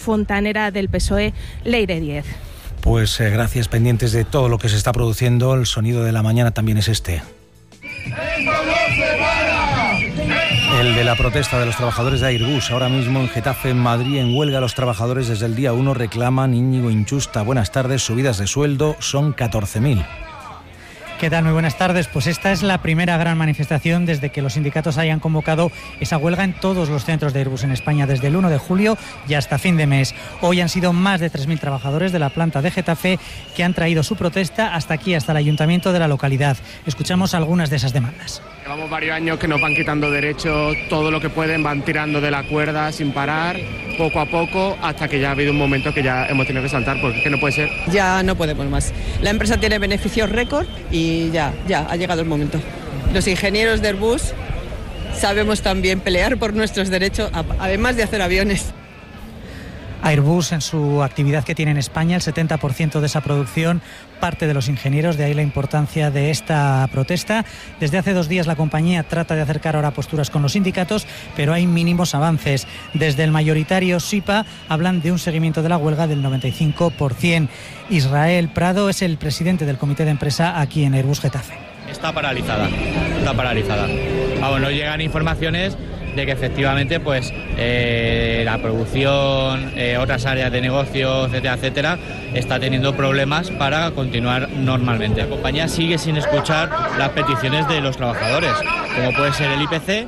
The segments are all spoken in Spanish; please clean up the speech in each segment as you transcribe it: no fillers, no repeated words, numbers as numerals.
fontanera del PSOE, Leire Díez. Pues gracias, pendientes de todo lo que se está produciendo. El sonido de la mañana también es este. El de la protesta de los trabajadores de Airbus. Ahora mismo en Getafe, en Madrid, en huelga los trabajadores desde el día 1 reclaman, Íñigo Inchusta, buenas tardes, subidas de sueldo son 14.000. ¿Qué tal? Muy buenas tardes. Pues esta es la primera gran manifestación desde que los sindicatos hayan convocado esa huelga en todos los centros de Airbus en España, desde el 1 de julio y hasta fin de mes. Hoy han sido más de 3.000 trabajadores de la planta de Getafe que han traído su protesta hasta aquí, hasta el ayuntamiento de la localidad. Escuchamos algunas de esas demandas. Llevamos varios años que nos van quitando derechos, todo lo que pueden, van tirando de la cuerda sin parar, poco a poco, hasta que ya ha habido un momento que ya hemos tenido que saltar, porque es que no puede ser. Ya no podemos más. La empresa tiene beneficios récord y ya ha llegado el momento. Los ingenieros de Airbus sabemos también pelear por nuestros derechos, además de hacer aviones. Airbus, en su actividad que tiene en España, el 70% de esa producción parte de los ingenieros, de ahí la importancia de esta protesta. Desde hace 2 días la compañía trata de acercar ahora posturas con los sindicatos, pero hay mínimos avances. Desde el mayoritario SIPA hablan de un seguimiento de la huelga del 95%. Israel Prado es el presidente del comité de empresa aquí en Airbus Getafe. Está paralizada. Vamos, no llegan informaciones de que efectivamente pues la producción, otras áreas de negocio, etcétera, está teniendo problemas para continuar normalmente. La compañía sigue sin escuchar las peticiones de los trabajadores, como puede ser el IPC.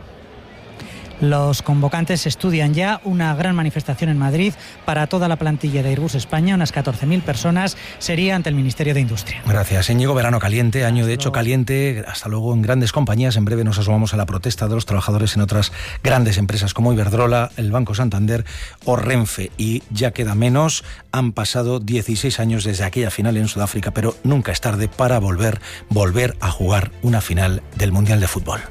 Los convocantes estudian ya una gran manifestación en Madrid para toda la plantilla de Airbus España, unas 14.000 personas, sería ante el Ministerio de Industria. Gracias, Íñigo. Verano caliente, año de hecho caliente, hasta luego en grandes compañías. En breve nos asomamos a la protesta de los trabajadores en otras grandes empresas como Iberdrola, el Banco Santander o Renfe. Y ya queda menos, han pasado 16 años desde aquella final en Sudáfrica, pero nunca es tarde para volver a jugar una final del Mundial de Fútbol.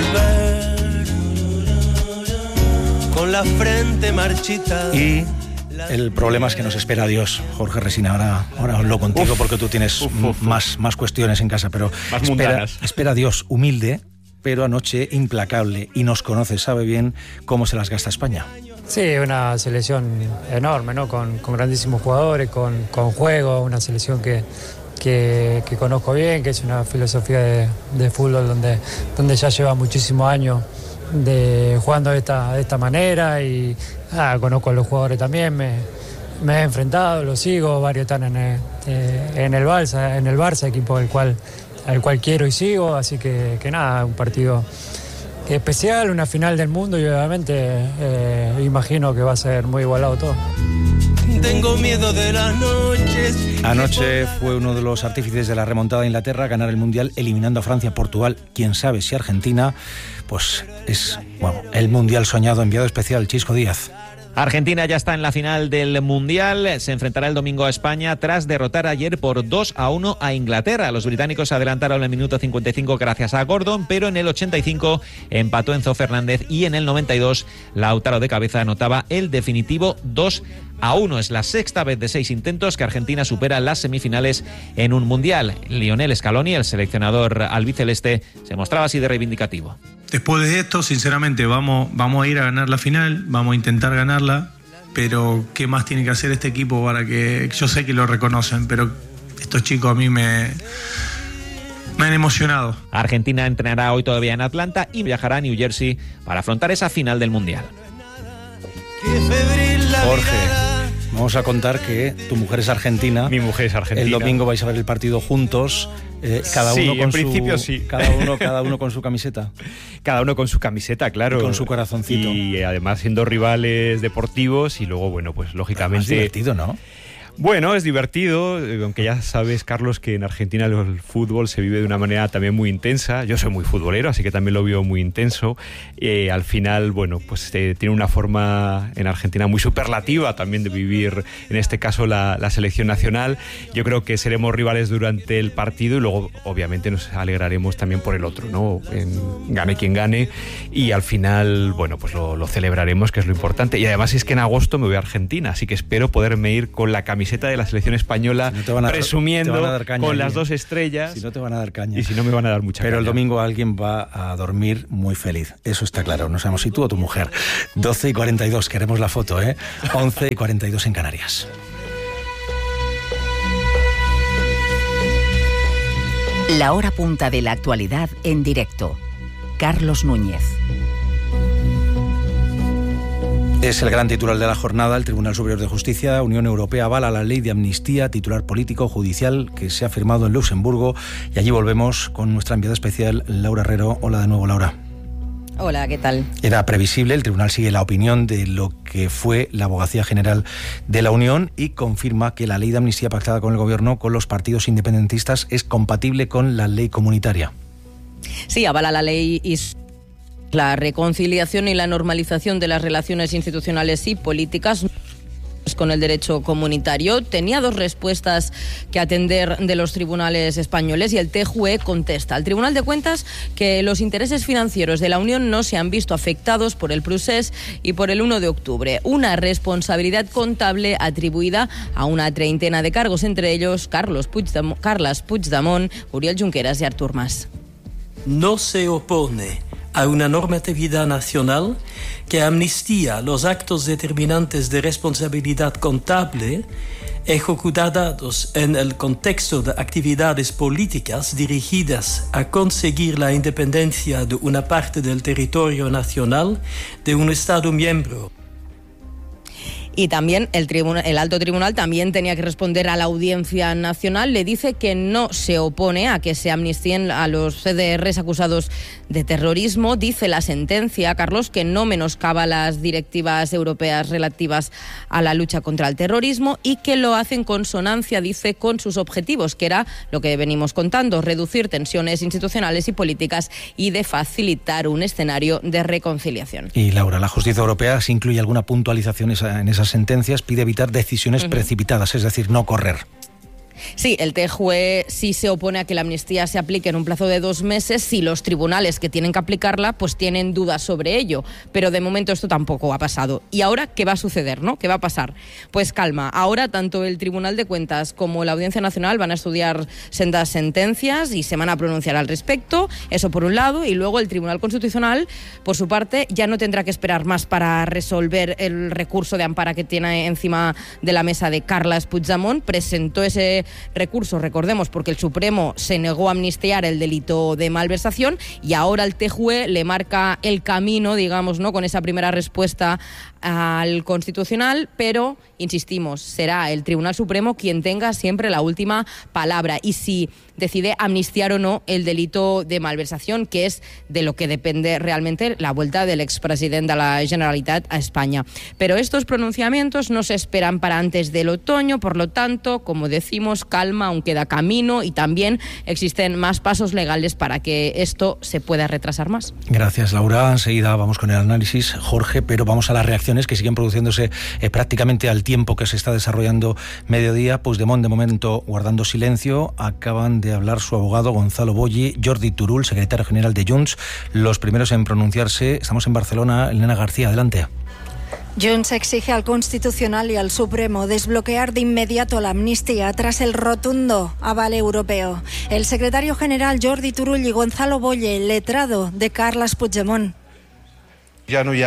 Con la frente marchita. Y el problema es que nos espera Dios. Jorge Resina, ahora hablo contigo porque tú tienes más cuestiones en casa, pero espera Dios, humilde, pero anoche implacable, y nos conoce, sabe bien cómo se las gasta España. Sí, una selección enorme, ¿no? Con grandísimos jugadores, con juego, una selección que conozco bien, que es una filosofía de fútbol donde ya lleva muchísimos años jugando de esta manera, y conozco a los jugadores también, me he enfrentado, los sigo, varios están en el Barça, equipo al cual quiero y sigo, así que nada, un partido especial, una final del mundo, y obviamente imagino que va a ser muy igualado todo. Tengo miedo de las noches. Anoche fue uno de los artífices de la remontada de Inglaterra, ganar el Mundial eliminando a Francia, Portugal, quién sabe si Argentina, pues es el Mundial soñado. Enviado especial, Chisco Díaz. Argentina ya está en la final del Mundial, se enfrentará el domingo a España tras derrotar ayer por 2-1 a Inglaterra. Los británicos se adelantaron en el minuto 55 gracias a Gordon, pero en el 85 empató Enzo Fernández y en el 92 Lautaro de cabeza anotaba el definitivo 2-1. Es la sexta vez de 6 intentos que Argentina supera las semifinales en un Mundial. Lionel Scaloni, el seleccionador albiceleste, se mostraba así de reivindicativo. Después de esto, sinceramente, vamos a ir a ganar la final, vamos a intentar ganarla, pero ¿qué más tiene que hacer este equipo para que...? Yo sé que lo reconocen, pero estos chicos a mí me han emocionado. Argentina entrenará hoy todavía en Atlanta y viajará a New Jersey para afrontar esa final del Mundial. Jorge, vamos a contar que tu mujer es argentina. Mi mujer es argentina. El domingo vais a ver el partido juntos. Cada uno con en principio sí. Cada uno con su camiseta. Cada uno con su camiseta, claro. Y con su corazoncito. Y además siendo rivales deportivos y luego, bueno, pues lógicamente... Es divertido, ¿no? Bueno, es divertido, aunque ya sabes, Carlos, que en Argentina el fútbol se vive de una manera también muy intensa. Yo soy muy futbolero, así que también lo vivo muy intenso. Al final, bueno, pues tiene una forma en Argentina muy superlativa también de vivir, en este caso, la selección nacional. Yo creo que seremos rivales durante el partido y luego, obviamente, nos alegraremos también por el otro, ¿no? Gane quien gane. Y al final, bueno, pues lo celebraremos, que es lo importante. Y además es que en agosto me voy a Argentina, así que espero poderme ir con la camiseta camiseta de la selección española, presumiendo con las 2 estrellas. Si no te van a dar caña. Y si no me van a dar mucha caña. Pero el domingo alguien va a dormir muy feliz. Eso está claro. No sabemos si tú o tu mujer. 12:42, queremos la foto, 11:42 en Canarias. La hora punta de la actualidad en directo. Carlos Núñez. Es el gran titular de la jornada. El Tribunal Superior de Justicia, Unión Europea, avala la ley de amnistía, titular político judicial que se ha firmado en Luxemburgo. Y allí volvemos con nuestra enviada especial, Laura Herrero. Hola de nuevo, Laura. Hola, ¿qué tal? Era previsible, el tribunal sigue la opinión de lo que fue la Abogacía General de la Unión y confirma que la ley de amnistía pactada con el Gobierno, con los partidos independentistas, es compatible con la ley comunitaria. Sí, avala la ley y la reconciliación y la normalización de las relaciones institucionales y políticas con el derecho comunitario. Tenía 2 respuestas que atender de los tribunales españoles y el TJUE contesta al Tribunal de Cuentas que los intereses financieros de la Unión no se han visto afectados por el procés y por el 1 de octubre. Una responsabilidad contable atribuida a una treintena de cargos, entre ellos Carles Puigdemont, Oriol Junqueras y Artur Mas. No se opone a una normatividad nacional que amnistía los actos determinantes de responsabilidad contable ejecutados en el contexto de actividades políticas dirigidas a conseguir la independencia de una parte del territorio nacional de un Estado miembro. Y también el alto tribunal también tenía que responder a la Audiencia Nacional. Le dice que no se opone a que se amnistíen a los CDRs acusados de terrorismo. Dice la sentencia, Carlos, que no menoscaba las directivas europeas relativas a la lucha contra el terrorismo y que lo hace en consonancia, dice, con sus objetivos, que era lo que venimos contando, reducir tensiones institucionales y políticas y de facilitar un escenario de reconciliación. Y Laura, la justicia europea, si incluye alguna puntualización en esas sentencias, pide evitar decisiones precipitadas, es decir, no correr. Sí, el TJUE sí se opone a que la amnistía se aplique en un plazo de 2 meses si los tribunales que tienen que aplicarla pues tienen dudas sobre ello, pero de momento esto tampoco ha pasado. ¿Y ahora qué va a suceder, no? ¿Qué va a pasar? Pues calma, ahora tanto el Tribunal de Cuentas como la Audiencia Nacional van a estudiar sendas sentencias y se van a pronunciar al respecto, eso por un lado, y luego el Tribunal Constitucional, por su parte, ya no tendrá que esperar más para resolver el recurso de amparo que tiene encima de la mesa de Carles Puigdemont. Presentó ese recurso, recordemos, porque el Supremo se negó a amnistiar el delito de malversación y ahora el TJUE le marca el camino, digamos, ¿no?, con esa primera respuesta al Constitucional, pero, insistimos, será el Tribunal Supremo quien tenga siempre la última palabra y si decide amnistiar o no el delito de malversación, que es de lo que depende realmente la vuelta del expresidente de la Generalitat a España. Pero estos pronunciamientos no se esperan para antes del otoño, por lo tanto, como decimos, calma, aún queda camino y también existen más pasos legales para que esto se pueda retrasar más. Gracias, Laura. Enseguida vamos con el análisis, Jorge, pero vamos a las reacciones que siguen produciéndose prácticamente al tiempo que se está desarrollando mediodía. Puigdemont, de momento, guardando silencio. Acaban de hablar su abogado Gonzalo Boye, Jordi Turull, secretario general de Junts, los primeros en pronunciarse. Estamos en Barcelona. Elena García, adelante. Junts exige al Constitucional y al Supremo desbloquear de inmediato la amnistía tras el rotundo aval europeo. El secretario general Jordi Turull y Gonzalo Boye, letrado de Carles Puigdemont. Ya no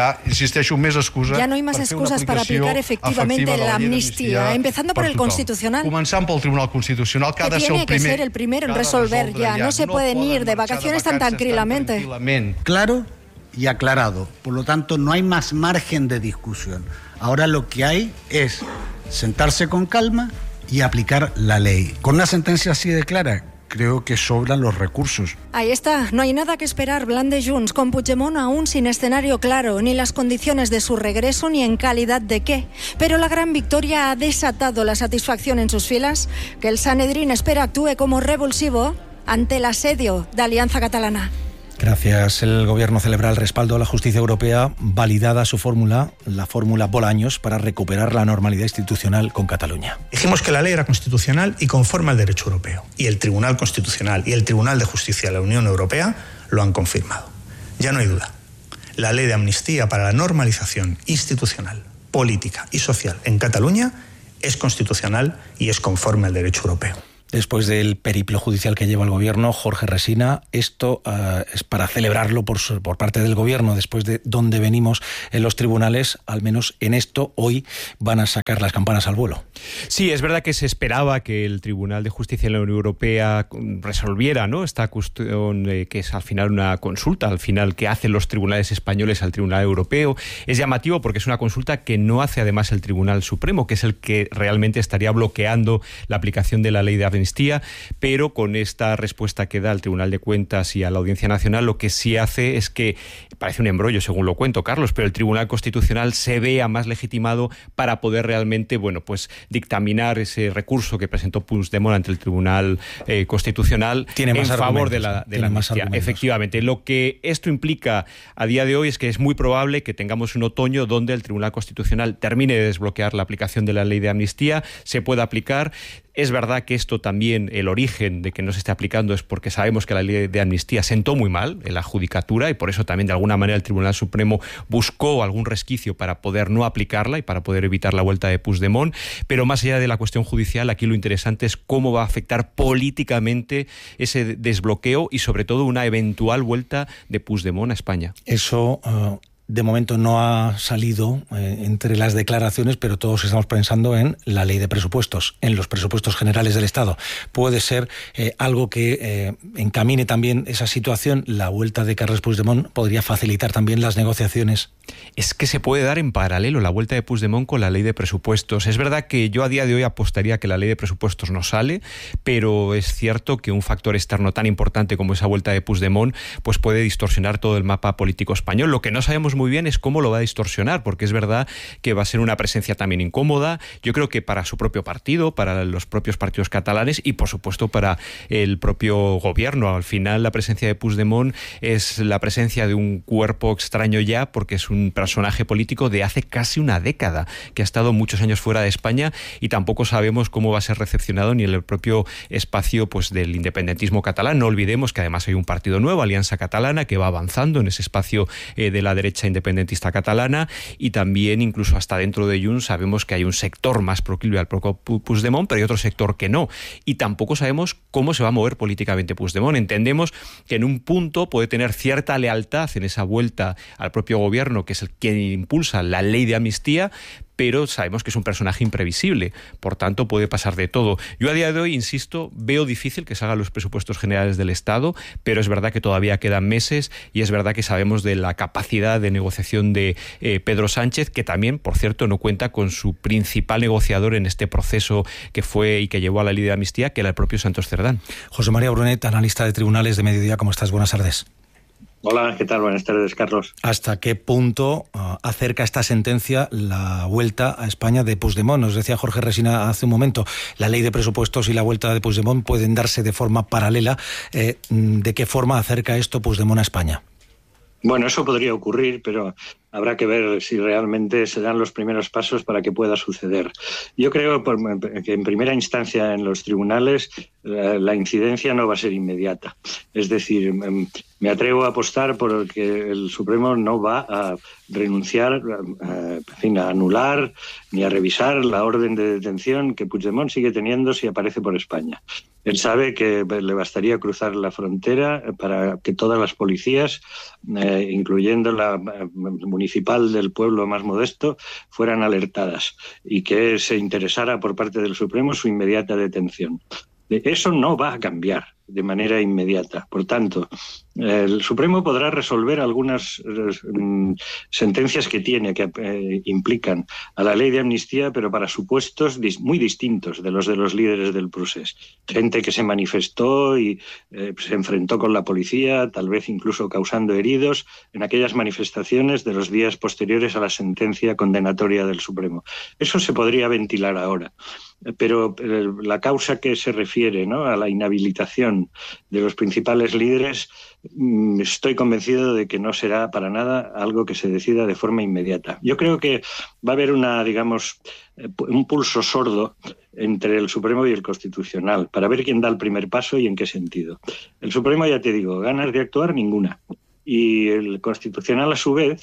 hay más excusas para aplicar efectivamente la amnistía, empezando por el Constitucional. Començant pel Tribunal Constitucional, que ha de ser el primero en resolver ya. No se pueden ir de vacaciones tan tranquilamente. Claro y aclarado. Por lo tanto, no hay más margen de discusión. Ahora lo que hay es sentarse con calma y aplicar la ley. Con una sentencia así de clara, creo que sobran los recursos. Ahí está, no hay nada que esperar, Blanc de Junts, con Puigdemont aún sin escenario claro, ni las condiciones de su regreso, ni en calidad de qué. Pero la gran victoria ha desatado la satisfacción en sus filas, que el Sanedrín espera actúe como revulsivo ante el asedio de Alianza Catalana. Gracias. El Gobierno celebra el respaldo a la justicia europea, validada su fórmula, la fórmula Bolaños, para recuperar la normalidad institucional con Cataluña. Dijimos que la ley era constitucional y conforme al derecho europeo. Y el Tribunal Constitucional y el Tribunal de Justicia de la Unión Europea lo han confirmado. Ya no hay duda. La ley de amnistía para la normalización institucional, política y social en Cataluña es constitucional y es conforme al derecho europeo. Después del periplo judicial que lleva el Gobierno, Jorge Resina, esto es para celebrarlo por parte del Gobierno. Después de donde venimos en los tribunales, al menos en esto, hoy van a sacar las campanas al vuelo. Sí, es verdad que se esperaba que el Tribunal de Justicia de la Unión Europea resolviera, ¿no?, esta cuestión que es al final una consulta, al final que hacen los tribunales españoles al Tribunal Europeo. Es llamativo porque es una consulta que no hace además el Tribunal Supremo, que es el que realmente estaría bloqueando la aplicación de la ley de amnistía, pero con esta respuesta que da al Tribunal de Cuentas y a la Audiencia Nacional, lo que sí hace es que, parece un embrollo según lo cuento, Carlos, pero el Tribunal Constitucional se vea más legitimado para poder realmente, bueno, pues dictaminar ese recurso que presentó Puigdemont ante el Tribunal Constitucional en favor de la amnistía. Efectivamente, lo que esto implica a día de hoy es que es muy probable que tengamos un otoño donde el Tribunal Constitucional termine de desbloquear la aplicación de la ley de amnistía, se pueda aplicar. Es verdad que esto también, el origen de que no se esté aplicando es porque sabemos que la ley de amnistía sentó muy mal en la judicatura y por eso también de alguna manera el Tribunal Supremo buscó algún resquicio para poder no aplicarla y para poder evitar la vuelta de Puigdemont. Pero más allá de la cuestión judicial, aquí lo interesante es cómo va a afectar políticamente ese desbloqueo y sobre todo una eventual vuelta de Puigdemont a España. Eso de momento no ha salido entre las declaraciones, pero todos estamos pensando en la ley de presupuestos, en los presupuestos generales del Estado. Puede ser algo que encamine también esa situación. La vuelta de Carles Puigdemont podría facilitar también las negociaciones. Es que se puede dar en paralelo la vuelta de Puigdemont con la ley de presupuestos. Es verdad que yo a día de hoy apostaría que la ley de presupuestos no sale, pero es cierto que un factor externo tan importante como esa vuelta de Puigdemont pues puede distorsionar todo el mapa político español. Lo que no sabemos muy bien es cómo lo va a distorsionar, porque es verdad que va a ser una presencia también incómoda. Yo creo que para su propio partido, para los propios partidos catalanes y por supuesto para el propio gobierno. Al final la presencia de Puigdemont es la presencia de un cuerpo extraño ya, porque es un personaje político de hace casi una década, que ha estado muchos años fuera de España y tampoco sabemos cómo va a ser recepcionado ni en el propio espacio pues del independentismo catalán. No olvidemos que además hay un partido nuevo, Alianza Catalana, que va avanzando en ese espacio de la derecha independentista catalana, y también incluso hasta dentro de Junts sabemos que hay un sector más proclive al propio Puigdemont, pero hay otro sector que no, y tampoco sabemos cómo se va a mover políticamente Puigdemont. Entendemos que en un punto puede tener cierta lealtad en esa vuelta al propio gobierno, que es el que impulsa la ley de amnistía, pero sabemos que es un personaje imprevisible, por tanto puede pasar de todo. Yo a día de hoy, insisto, veo difícil que se hagan los presupuestos generales del Estado, pero es verdad que todavía quedan meses y es verdad que sabemos de la capacidad de negociación de Pedro Sánchez, que también, por cierto, no cuenta con su principal negociador en este proceso que fue y que llevó a la ley de amnistía, que era el propio Santos Cerdán. José María Brunet, analista de tribunales de Mediodía, ¿cómo estás? Buenas tardes. Hola, ¿qué tal? Buenas tardes, Carlos. ¿Hasta qué punto acerca esta sentencia la vuelta a España de Puigdemont? Nos decía Jorge Resina hace un momento, la ley de presupuestos y la vuelta de Puigdemont pueden darse de forma paralela. ¿De qué forma acerca esto Puigdemont a España? Bueno, eso podría ocurrir, pero habrá que ver si realmente se dan los primeros pasos para que pueda suceder. Yo creo que en primera instancia en los tribunales la incidencia no va a ser inmediata. Es decir, me atrevo a apostar por que el Supremo no va a renunciar, a anular ni a revisar la orden de detención que Puigdemont sigue teniendo si aparece por España. Él sabe que le bastaría cruzar la frontera para que todas las policías, incluyendo la municipal del pueblo más modesto, fueran alertadas y que se interesara por parte del Supremo su inmediata detención. Eso no va a cambiar de manera inmediata. Por tanto, el Supremo podrá resolver algunas sentencias que tiene, que implican a la ley de amnistía, pero para supuestos muy distintos de los líderes del procés. Gente que se manifestó y se enfrentó con la policía, tal vez incluso causando heridos en aquellas manifestaciones de los días posteriores a la sentencia condenatoria del Supremo. Eso se podría ventilar ahora. Pero la causa que se refiere, ¿no?, a la inhabilitación de los principales líderes, estoy convencido de que no será para nada algo que se decida de forma inmediata. Yo creo que va a haber un pulso sordo entre el Supremo y el Constitucional para ver quién da el primer paso y en qué sentido. El Supremo, ya te digo, ganas de actuar ninguna. Y el Constitucional, a su vez,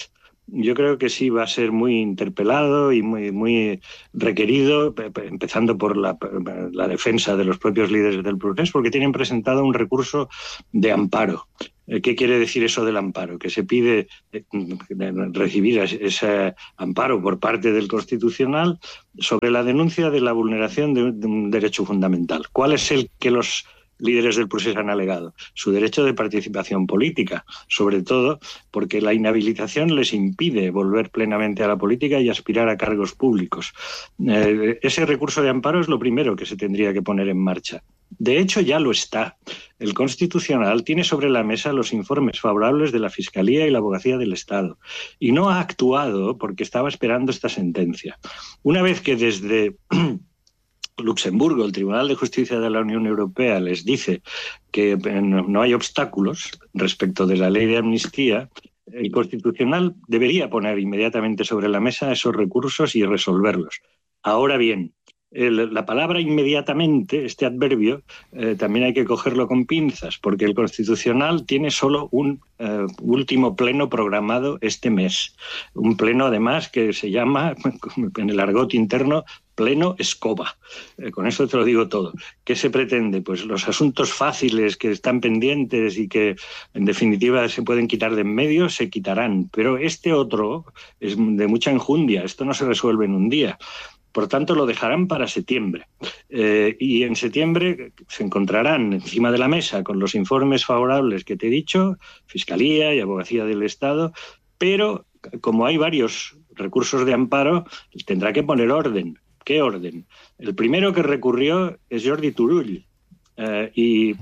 yo creo que sí va a ser muy interpelado y muy requerido, empezando por la defensa de los propios líderes del procés, porque tienen presentado un recurso de amparo. ¿Qué quiere decir eso del amparo? Que se pide recibir ese amparo por parte del Constitucional sobre la denuncia de la vulneración de un derecho fundamental. ¿Cuál es el que los líderes del proceso han alegado? Su derecho de participación política, sobre todo porque la inhabilitación les impide volver plenamente a la política y aspirar a cargos públicos. Ese recurso de amparo es lo primero que se tendría que poner en marcha. De hecho, ya lo está. El Constitucional tiene sobre la mesa los informes favorables de la Fiscalía y la Abogacía del Estado y no ha actuado porque estaba esperando esta sentencia. Una vez que desde Luxemburgo, el Tribunal de Justicia de la Unión Europea, les dice que no hay obstáculos respecto de la ley de amnistía, el Constitucional debería poner inmediatamente sobre la mesa esos recursos y resolverlos. Ahora bien, la palabra inmediatamente, este adverbio, también hay que cogerlo con pinzas, porque el Constitucional tiene solo un último pleno programado este mes. Un pleno, además, que se llama, en el argot interno, pleno escoba. Con eso te lo digo todo. ¿Qué se pretende? Pues los asuntos fáciles que están pendientes y que, en definitiva, se pueden quitar de en medio, se quitarán. Pero este otro es de mucha enjundia. Esto no se resuelve en un día. Por tanto, lo dejarán para septiembre. Y en septiembre se encontrarán encima de la mesa con los informes favorables que te he dicho, Fiscalía y Abogacía del Estado, pero como hay varios recursos de amparo, tendrá que poner orden. ¿Qué orden? El primero que recurrió es Jordi Turull y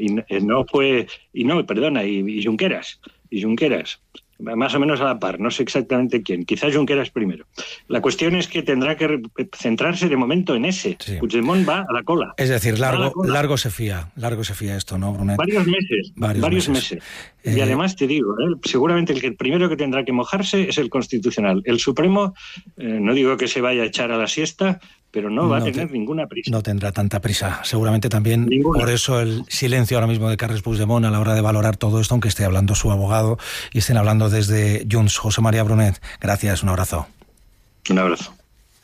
Junqueras. Más o menos a la par, no sé exactamente quién, quizás Junqueras primero. La cuestión es que tendrá que centrarse de momento en ese. Sí. Puigdemont va a la cola. Es decir, largo se fía esto, ¿no, Brunet? Varios meses. Y además te digo, seguramente el primero que tendrá que mojarse es el Constitucional. El Supremo, no digo que se vaya a echar a la siesta, pero no va a tener ninguna prisa. No tendrá tanta prisa. Seguramente también por eso el silencio ahora mismo de Carles Puigdemont a la hora de valorar todo esto, aunque esté hablando su abogado y estén hablando desde Junts. José María Brunet, gracias, un abrazo. Un abrazo.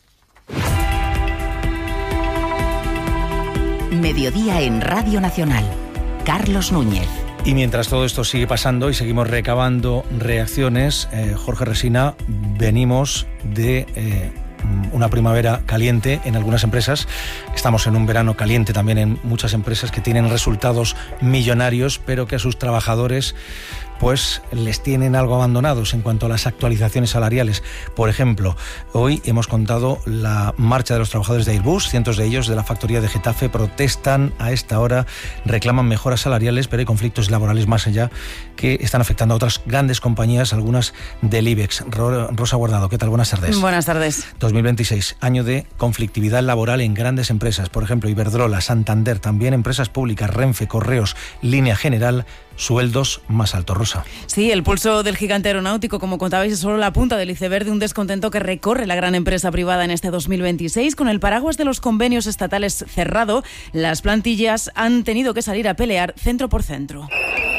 Mediodía en Radio Nacional. Carlos Núñez. Y mientras todo esto sigue pasando y seguimos recabando reacciones, Jorge Resina, venimos de una primavera caliente en algunas empresas. Estamos en un verano caliente también en muchas empresas que tienen resultados millonarios, pero que a sus trabajadores pues les tienen algo abandonados en cuanto a las actualizaciones salariales. Por ejemplo, hoy hemos contado la marcha de los trabajadores de Airbus. Cientos de ellos de la factoría de Getafe protestan a esta hora, reclaman mejoras salariales, pero hay conflictos laborales más allá que están afectando a otras grandes compañías, algunas del IBEX. Rosa Guardado, ¿qué tal? Buenas tardes. Buenas tardes. 2026, año de conflictividad laboral en grandes empresas. Por ejemplo, Iberdrola, Santander, también empresas públicas, Renfe, Correos, Línea General, sueldos más altos. Rosa. Sí, el pulso del gigante aeronáutico, como contabais, es solo la punta del iceberg de un descontento que recorre la gran empresa privada en este 2026. Con el paraguas de los convenios estatales cerrado, las plantillas han tenido que salir a pelear centro por centro.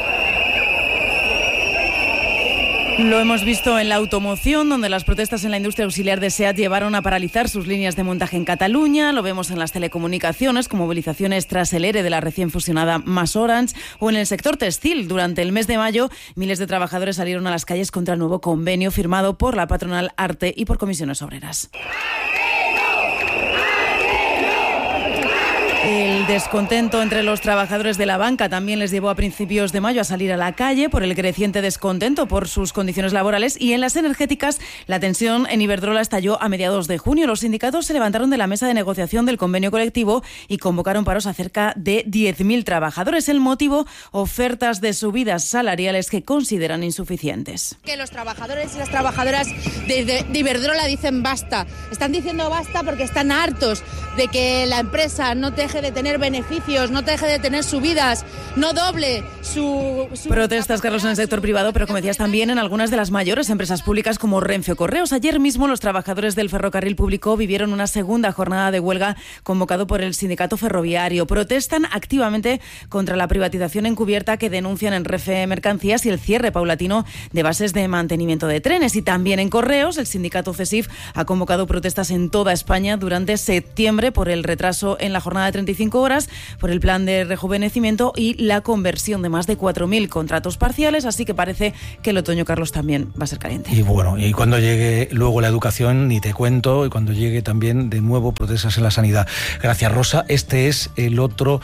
Lo hemos visto en la automoción, donde las protestas en la industria auxiliar de SEAT llevaron a paralizar sus líneas de montaje en Cataluña. Lo vemos en las telecomunicaciones, con movilizaciones tras el ERE de la recién fusionada MasOrange, o en el sector textil. Durante el mes de mayo, miles de trabajadores salieron a las calles contra el nuevo convenio firmado por la patronal ARTE y por comisiones obreras. El descontento entre los trabajadores de la banca también les llevó a principios de mayo a salir a la calle por el creciente descontento por sus condiciones laborales, y en las energéticas la tensión en Iberdrola estalló a mediados de junio. Los sindicatos se levantaron de la mesa de negociación del convenio colectivo y convocaron paros a cerca de 10.000 trabajadores. El motivo, ofertas de subidas salariales que consideran insuficientes. Que los trabajadores y las trabajadoras de Iberdrola dicen basta. Están diciendo basta porque están hartos de que la empresa no deje de tener beneficios, no deje de tener subidas, no doble su... Protestas, Carlos, en el sector privado, pero como decías también en algunas de las mayores empresas públicas como Renfe o Correos. Ayer mismo los trabajadores del ferrocarril público vivieron una segunda jornada de huelga convocado por el sindicato ferroviario. Protestan activamente contra la privatización encubierta que denuncian en Renfe Mercancías y el cierre paulatino de bases de mantenimiento de trenes. Y también en Correos, el sindicato CESIF ha convocado protestas en toda España durante septiembre por el retraso en la jornada de 35 horas, por el plan de rejuvenecimiento y la conversión de más de 4.000 contratos parciales. Así que parece que el otoño, Carlos, también va a ser caliente. Y bueno, y cuando llegue luego la educación, ni te cuento, y cuando llegue también de nuevo protestas en la sanidad. Gracias, Rosa. Este es el otro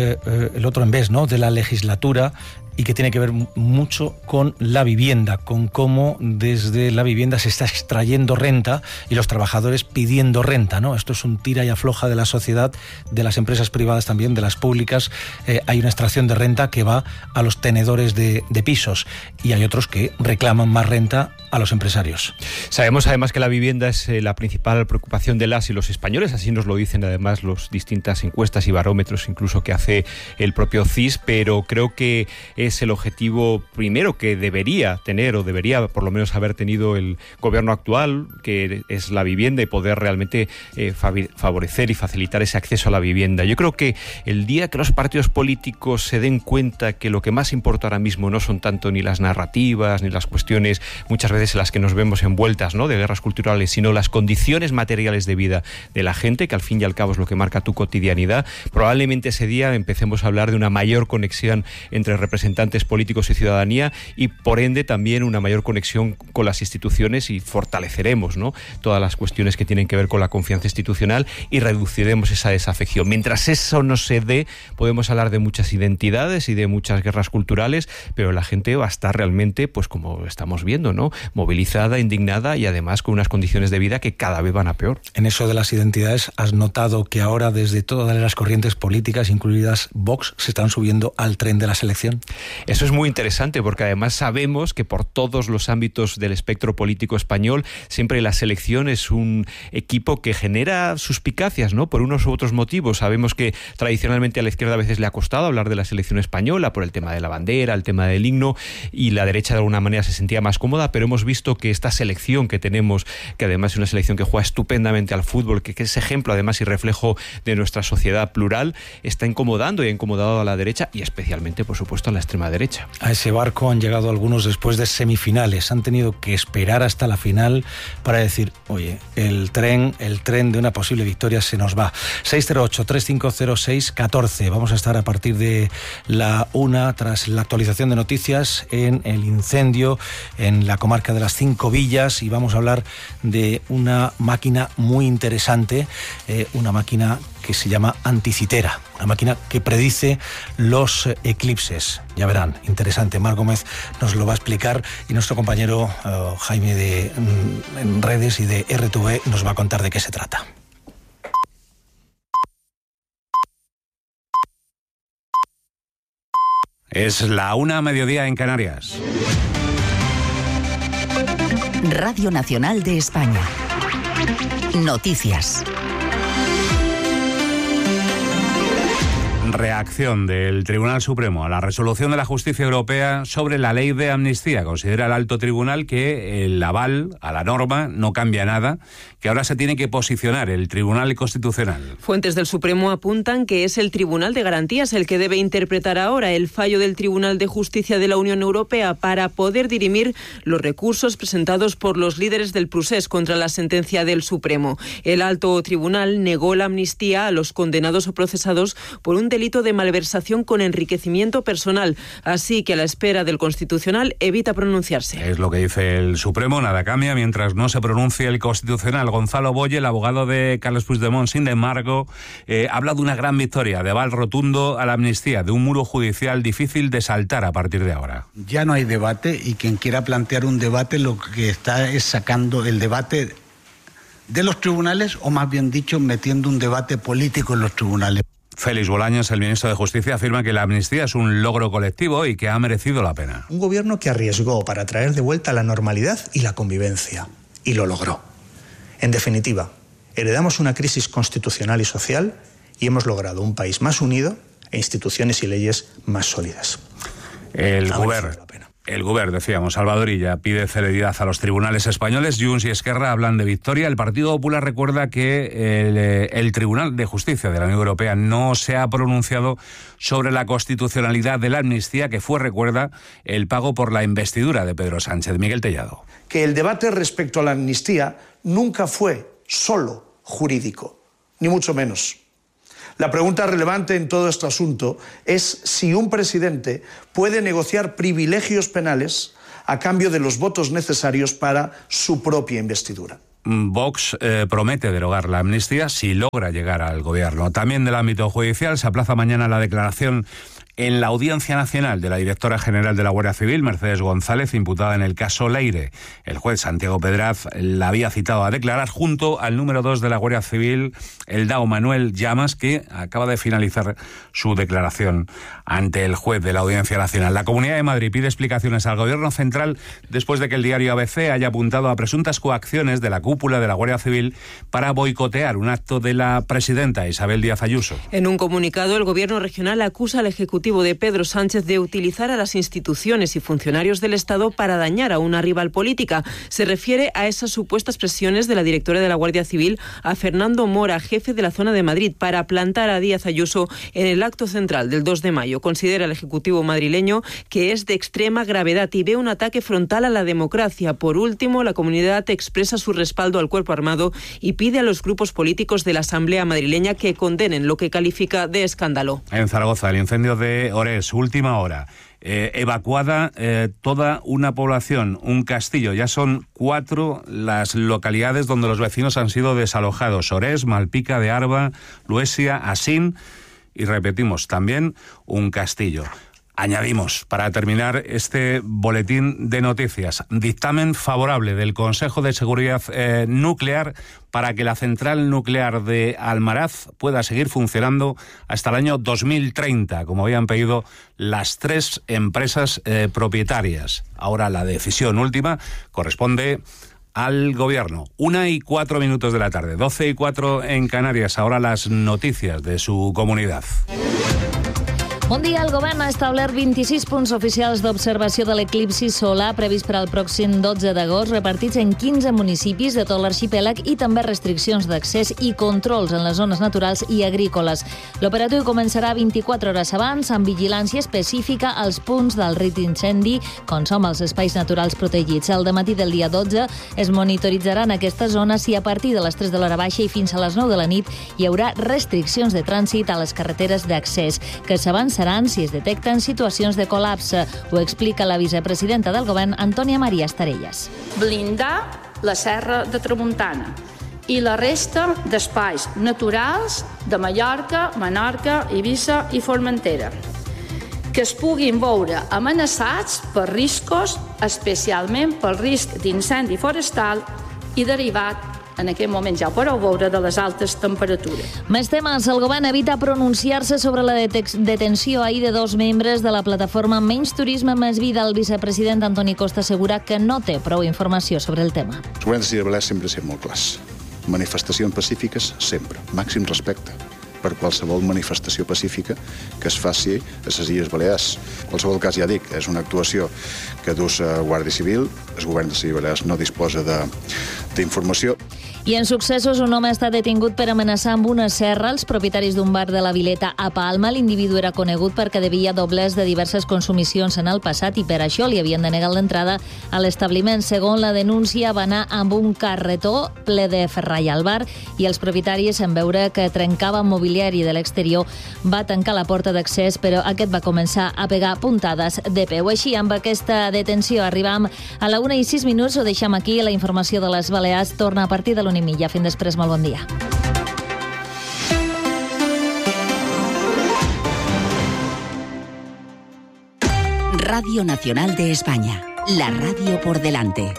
en vez, ¿no?, de la legislatura, y que tiene que ver mucho con la vivienda, con cómo desde la vivienda se está extrayendo renta y los trabajadores pidiendo renta, ¿no? Esto es un tira y afloja de la sociedad, de las empresas privadas también, de las públicas. Hay una extracción de renta que va a los tenedores de pisos, y hay otros que reclaman más renta a los empresarios. Sabemos además que la vivienda es la principal preocupación de las y los españoles, así nos lo dicen además las distintas encuestas y barómetros incluso que hace el propio CIS, pero creo que es el objetivo primero que debería tener, o debería por lo menos haber tenido el gobierno actual, que es la vivienda, y poder realmente favorecer y facilitar ese acceso a la vivienda. Yo creo que el día que los partidos políticos se den cuenta que lo que más importa ahora mismo no son tanto ni las narrativas ni las cuestiones muchas veces en las que nos vemos envueltas, ¿no?, de guerras culturales, sino las condiciones materiales de vida de la gente, que al fin y al cabo es lo que marca tu cotidianidad, probablemente ese día empecemos a hablar de una mayor conexión entre representantes políticos y ciudadanía, y por ende también una mayor conexión con las instituciones, y fortaleceremos, ¿no?, todas las cuestiones que tienen que ver con la confianza institucional, y reduciremos esa desafección. Mientras eso no se dé, podemos hablar de muchas identidades y de muchas guerras culturales, pero la gente va a estar realmente, pues como estamos viendo, ¿no?, movilizada, indignada, y además con unas condiciones de vida que cada vez van a peor. En eso de las identidades, ¿has notado que ahora desde todas las corrientes políticas, incluidas Vox, se están subiendo al tren de la selección? Eso es muy interesante, porque además sabemos que por todos los ámbitos del espectro político español siempre la selección es un equipo que genera suspicacias, ¿no?, por unos u otros motivos. Sabemos que tradicionalmente a la izquierda a veces le ha costado hablar de la selección española por el tema de la bandera, el tema del himno, y la derecha de alguna manera se sentía más cómoda, pero hemos visto que esta selección que tenemos, que además es una selección que juega estupendamente al fútbol, que es ejemplo además y reflejo de nuestra sociedad plural, está incomodando y ha incomodado a la derecha, y especialmente, por supuesto, a la extrema derecha. A ese barco han llegado algunos después de semifinales, han tenido que esperar hasta la final para decir, oye, el tren de una posible victoria se nos va. 608-3506-14. Vamos a estar a partir de la 1 tras la actualización de noticias en el incendio en la comarca de las 5 Villas, y vamos a hablar de una máquina muy interesante, una máquina que se llama Anticitera, una máquina que predice los eclipses. Ya verán, interesante. Mar Gómez nos lo va a explicar, y nuestro compañero Jaime de en redes y de RTV nos va a contar de qué se trata. Es la 1:00 en Canarias. Radio Nacional de España. Noticias. Reacción del Tribunal Supremo a la resolución de la Justicia Europea sobre la ley de amnistía. Considera el alto tribunal que el aval a la norma no cambia nada, que ahora se tiene que posicionar el Tribunal Constitucional. Fuentes del Supremo apuntan que es el Tribunal de Garantías el que debe interpretar ahora el fallo del Tribunal de Justicia de la Unión Europea para poder dirimir los recursos presentados por los líderes del procés contra la sentencia del Supremo. El alto tribunal negó la amnistía a los condenados o procesados por un delito de malversación con enriquecimiento personal, así que a la espera del Constitucional evita pronunciarse. Es lo que dice el Supremo, nada cambia mientras no se pronuncie el Constitucional. Gonzalo Boye, el abogado de Carles Puigdemont, sin embargo, habla de una gran victoria, de aval rotundo a la amnistía, de un muro judicial difícil de saltar a partir de ahora. Ya no hay debate, y quien quiera plantear un debate lo que está es sacando el debate de los tribunales, o más bien dicho, metiendo un debate político en los tribunales. Félix Bolaños, el ministro de Justicia, afirma que la amnistía es un logro colectivo y que ha merecido la pena. Un gobierno que arriesgó para traer de vuelta la normalidad y la convivencia, y lo logró. En definitiva, heredamos una crisis constitucional y social, y hemos logrado un país más unido e instituciones y leyes más sólidas. El Govern, decíamos, Salvador Illa, pide celeridad a los tribunales españoles. Junts y Esquerra hablan de victoria. El Partido Popular recuerda que el Tribunal de Justicia de la Unión Europea no se ha pronunciado sobre la constitucionalidad de la amnistía, que fue, recuerda, el pago por la investidura de Pedro Sánchez. Miguel Tellado. Que el debate respecto a la amnistía nunca fue solo jurídico, ni mucho menos. La pregunta relevante en todo este asunto es si un presidente puede negociar privilegios penales a cambio de los votos necesarios para su propia investidura. Vox promete derogar la amnistía si logra llegar al gobierno. También del ámbito judicial se aplaza mañana la declaración en la Audiencia Nacional de la directora general de la Guardia Civil, Mercedes González, imputada en el caso Leire. El juez Santiago Pedraz la había citado a declarar junto al número 2 de la Guardia Civil, el DAO Manuel Llamas, que acaba de finalizar su declaración ante el juez de la Audiencia Nacional. La Comunidad de Madrid pide explicaciones al Gobierno central después de que el diario ABC haya apuntado a presuntas coacciones de la cúpula de la Guardia Civil para boicotear un acto de la presidenta Isabel Díaz Ayuso. En un comunicado, el Gobierno regional acusa al Ejecutivo de Pedro Sánchez de utilizar a las instituciones y funcionarios del Estado para dañar a una rival política. Se refiere a esas supuestas presiones de la directora de la Guardia Civil a Fernando Mora, jefe de la zona de Madrid, para plantar a Díaz Ayuso en el acto central del 2 de mayo. Considera el Ejecutivo madrileño que es de extrema gravedad y ve un ataque frontal a la democracia. Por último, la comunidad expresa su respaldo al cuerpo armado y pide a los grupos políticos de la Asamblea madrileña que condenen lo que califica de escándalo. En Zaragoza, el incendio de Orés, última hora. Evacuada toda una población, un castillo. Ya son 4 las localidades donde los vecinos han sido desalojados. Orés, Malpica de Arba, Luesia, Asín y, repetimos, también un castillo. Añadimos, para terminar este boletín de noticias, dictamen favorable del Consejo de Seguridad Nuclear para que la central nuclear de Almaraz pueda seguir funcionando hasta el año 2030, como habían pedido las 3 empresas propietarias. Ahora la decisión última corresponde al Gobierno. 1:04 de la tarde, 12:04 en Canarias. Ahora las noticias de su comunidad. Bon dia. El govern ha establert 26 punts oficials d'observació de l'eclipsi solar previst per al pròxim 12 d'agost, repartits en 15 municipis de tot l'arxipèlag i també restriccions d'accés i controls en les zones naturals i agrícoles. L'operatiu començarà 24 hores abans, amb vigilància específica als punts del risc d'incendi, com són els espais naturals protegits. Al dematí del dia 12 es monitoritzaran aquestes zones i a partir de les 3 de l'hora baixa i fins a les 9 de la nit hi haurà restriccions de trànsit a les carreteres d'accés, que s'avança si es detecten situacions de col·lapse. Ho explica la vicepresidenta del govern, Antònia Maria Estarelles. Blindar la Serra de Tramuntana i la resta d'espais naturals de Mallorca, Menorca, Eivissa i Formentera, que es puguin veure amenaçats per riscos, especialment pel risc d'incendi forestal i derivat en aquest moment ja ho podeu veure de les altes temperatures. Més temes. El govern evita pronunciar-se sobre la detenció ahir de 2 membres de la plataforma Menys Turisme Més Vida. El vicepresident Antoni Costa assegura que no té prou informació sobre el tema. Els governs de Balears sempre han set molt clars. Manifestacions pacífiques, sempre. Màxim respecte per qualsevol manifestació pacífica que es faci a les Illes Balears. En qualsevol cas, ja dic, és una actuació que dus a Guàrdia Civil. El govern de les Illes Balears no disposa d'informació. I en successos, un home ha estat detingut per amenaçar amb una serra els propietaris d'un bar de la Vileta a Palma. L'individu era conegut perquè devia dobles de diverses consumicions en el passat i per això li havien denegat l'entrada a l'establiment. Segons la denúncia, va anar amb un carretó ple de ferralla al bar i els propietaris, en veure que trencava mobiliari de l'exterior, va tancar la porta d'accés, però aquest va començar a pegar puntades de peu. Així, amb aquesta detenció, arribam a la 1:06. Ho deixem aquí. La informació de les Balears torna a partir de l'1:30. Fins després, molt bon dia. Radio Nacional de España, la radio por delante.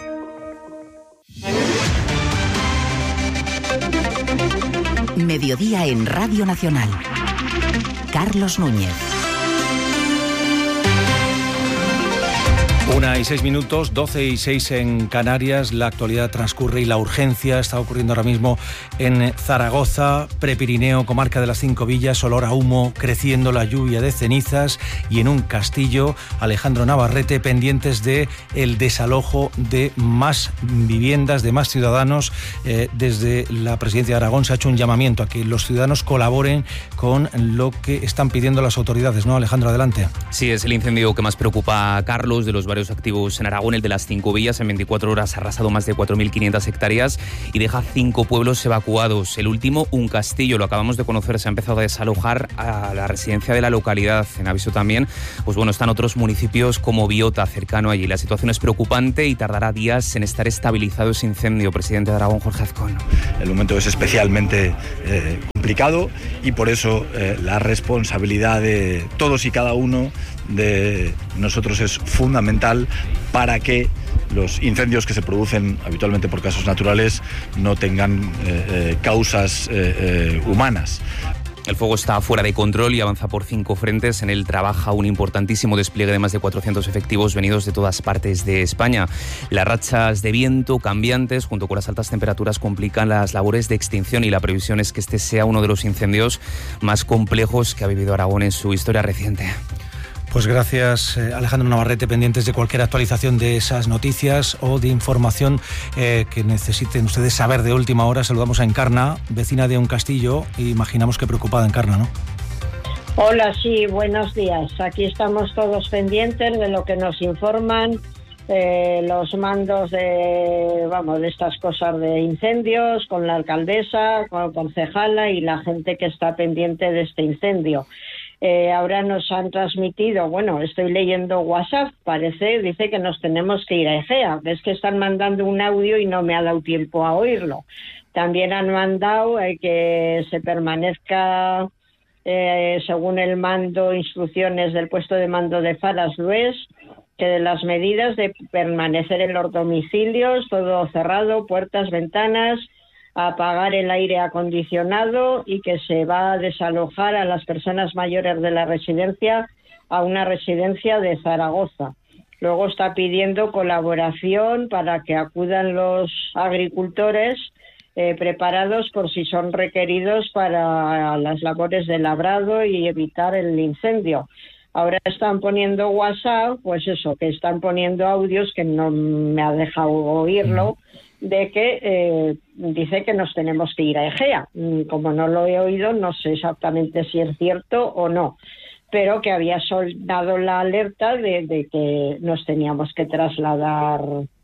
Mediodía en Radio Nacional. Carlos Núñez. 1:06, 12:06 en Canarias. La actualidad transcurre y la urgencia está ocurriendo ahora mismo en Zaragoza, Prepirineo, comarca de las 5 Villas, olor a humo, creciendo la lluvia de cenizas, y en un castillo, Alejandro Navarrete, pendientes de el desalojo de más viviendas, de más ciudadanos. Desde la Presidencia de Aragón se ha hecho un llamamiento a que los ciudadanos colaboren con lo que están pidiendo las autoridades, ¿no, Alejandro? Adelante. Sí, es el incendio que más preocupa a Carlos. De los varios activos en Aragón, el de las 5 Villas, en 24 horas ha arrasado más de 4.500 hectáreas y deja 5 pueblos evacuados. El último, un castillo, lo acabamos de conocer, se ha empezado a desalojar a la residencia de la localidad. En aviso también, pues bueno, están otros municipios como Biota, cercano allí. La situación es preocupante y tardará días en estar estabilizado ese incendio. Presidente de Aragón, Jorge Azcón. El momento es especialmente complicado y por eso la responsabilidad de todos y cada uno de nosotros es fundamental para que los incendios que se producen habitualmente por causas naturales no tengan causas humanas. El fuego está fuera de control y avanza por 5 frentes. En él trabaja un importantísimo despliegue de más de 400 efectivos venidos de todas partes de España. Las rachas de viento cambiantes, junto con las altas temperaturas, complican las labores de extinción y la previsión es que este sea uno de los incendios más complejos que ha vivido Aragón en su historia reciente. Pues gracias, Alejandro Navarrete, pendientes de cualquier actualización de esas noticias o de información que necesiten ustedes saber de última hora. Saludamos a Encarna, vecina de un castillo, y imaginamos que preocupada, Encarna, ¿no? Hola, sí, buenos días. Aquí estamos todos pendientes de lo que nos informan los mandos de estas cosas de incendios, con la alcaldesa, con la concejala y la gente que está pendiente de este incendio. Ahora nos han transmitido, estoy leyendo WhatsApp, dice que nos tenemos que ir a Egea. Ves que están mandando un audio y no me ha dado tiempo a oírlo. También han mandado que se permanezca, según el mando, instrucciones del puesto de mando de Faras Lues, que de las medidas de permanecer en los domicilios, todo cerrado, puertas, ventanas, apagar el aire acondicionado, y que se va a desalojar a las personas mayores de la residencia a una residencia de Zaragoza. Luego está pidiendo colaboración para que acudan los agricultores preparados por si son requeridos para las labores de labrado y evitar el incendio. Ahora están poniendo WhatsApp, que están poniendo audios que no me ha dejado oírlo, de que dice que nos tenemos que ir a Egea. Como no lo he oído, no sé exactamente si es cierto o no, pero que había dado la alerta de que nos teníamos que trasladar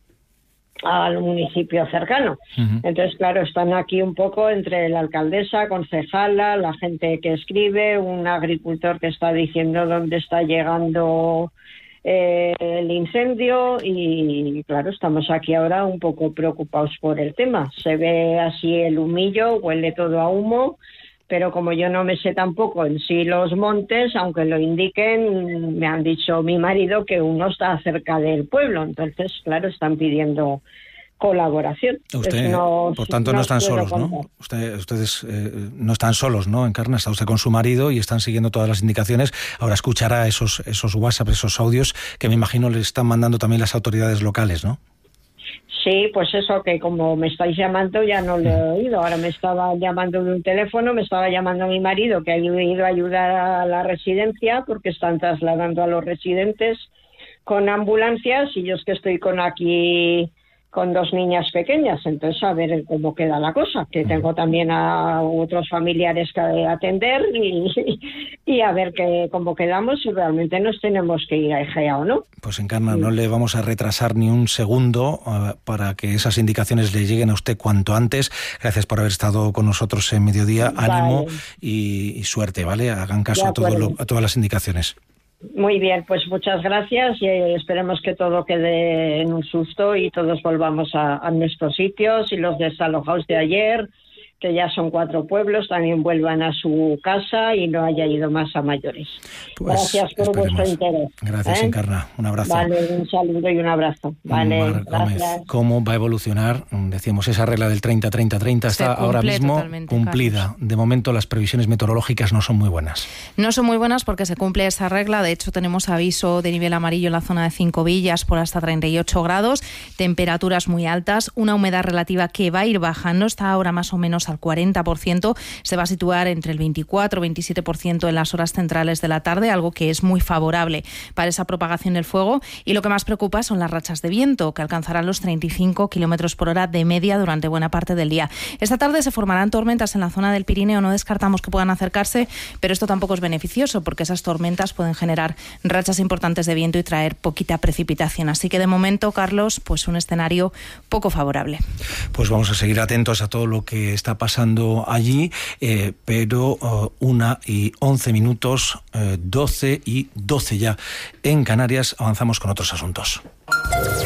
al municipio cercano. Entonces, claro, están aquí un poco entre la alcaldesa, concejala, la gente que escribe, un agricultor que está diciendo dónde está llegando el incendio, y claro, estamos aquí ahora un poco preocupados por el tema. Se ve así el humillo, huele todo a humo, pero como yo no me sé tampoco en sí los montes, aunque lo indiquen, me han dicho mi marido que uno está cerca del pueblo, entonces claro, están pidiendo colaboración. Por tanto, no están solos, ¿no? Ustedes no están solos, ¿no? Encarna, está usted con su marido y están siguiendo todas las indicaciones. Ahora escuchará esos WhatsApp, esos audios que me imagino le están mandando también las autoridades locales, ¿no? Sí, pues eso, que como me estáis llamando ya no lo he oído. Ahora me estaba llamando de un teléfono, me estaba llamando mi marido, que ha ido a ayudar a la residencia porque están trasladando a los residentes con ambulancias, y yo es que estoy aquí con 2 niñas pequeñas, entonces a ver cómo queda la cosa, que tengo también a otros familiares que atender, y a ver cómo quedamos, si realmente nos tenemos que ir a Egea o no. Pues Encarna, no le vamos a retrasar ni un segundo para que esas indicaciones le lleguen a usted cuanto antes. Gracias por haber estado con nosotros en Mediodía. Ánimo y suerte, ¿vale? Hagan caso a todas las indicaciones. Muy bien, pues muchas gracias, y esperemos que todo quede en un susto y todos volvamos a nuestros sitios, y los desalojados de ayer que ya son 4 pueblos, también vuelvan a su casa y no haya ido más a mayores. Pues gracias por vuestro interés. Gracias, Encarna. Un abrazo. Vale, un saludo y un abrazo. Vale, Mar Gómez, ¿cómo va a evolucionar? Decíamos, esa regla del 30-30-30 está ahora mismo cumplida. Carlos. De momento las previsiones meteorológicas no son muy buenas. No son muy buenas porque se cumple esa regla. De hecho, tenemos aviso de nivel amarillo en la zona de 5 Villas por hasta 38 grados, temperaturas muy altas, una humedad relativa que va a ir bajando, está ahora más o menos al 40%, se va a situar entre el 24-27% en las horas centrales de la tarde, algo que es muy favorable para esa propagación del fuego. Y lo que más preocupa son las rachas de viento, que alcanzarán los 35 km por hora de media durante buena parte del día. Esta tarde se formarán tormentas en la zona del Pirineo, no descartamos que puedan acercarse, pero esto tampoco es beneficioso porque esas tormentas pueden generar rachas importantes de viento y traer poquita precipitación. Así que de momento, Carlos, pues un escenario poco favorable. Pues vamos a seguir atentos a todo lo que está pasando allí, pero 1:11, 12:12 ya en Canarias. Avanzamos con otros asuntos.